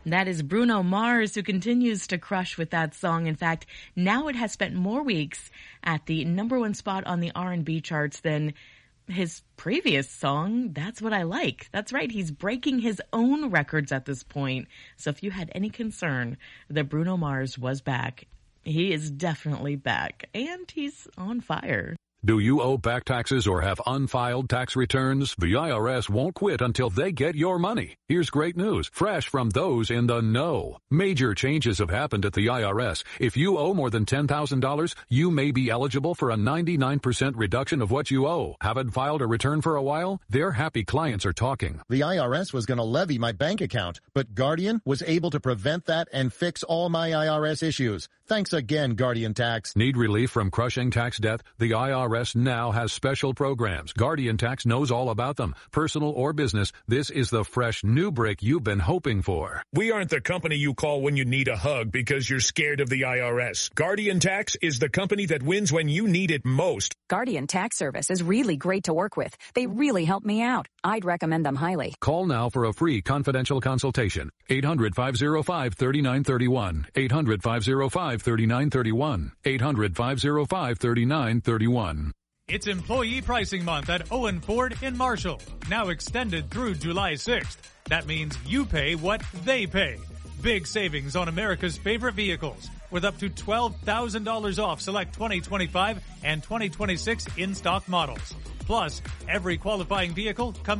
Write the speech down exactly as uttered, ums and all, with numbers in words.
That is Bruno Mars, who continues to crush with that song. In fact, now it has spent more weeks at the number one spot on the R and B charts than his previous song, That's What I Like. That's right, he's breaking his own records at this point. So if you had any concern that Bruno Mars was back, he is definitely back, and he's on fire. Do you owe back taxes or have unfiled tax returns? The I R S won't quit until they get your money. Here's great news, fresh from those in the know. Major changes have happened at the I R S. If you owe more than ten thousand dollars, you may be eligible for a ninety-nine percent reduction of what you owe. Haven't filed a return for a while? Their happy clients are talking. The I R S was going to levy my bank account, but Guardian was able to prevent that and fix all my I R S issues. Thanks again, Guardian Tax. Need relief from crushing tax debt? The I R S now has special programs. Guardian Tax knows all about them. Personal or business, this is the fresh new break you've been hoping for. We aren't the company you call when you need a hug because you're scared of the I R S. Guardian Tax is the company that wins when you need it most. Guardian Tax Service is really great to work with. They really help me out. I'd recommend them highly. Call now for a free confidential consultation. eight hundred, five oh five, three nine three one. eight hundred, five oh five, three nine three one. eight hundred, five oh five, three nine three one. It's Employee Pricing Month at Owen Ford in Marshall. Now extended through July sixth. That means you pay what they pay. Big savings on America's favorite vehicles with up to twelve thousand dollars off select twenty twenty-five and twenty twenty-six in-stock models. Plus, every qualifying vehicle comes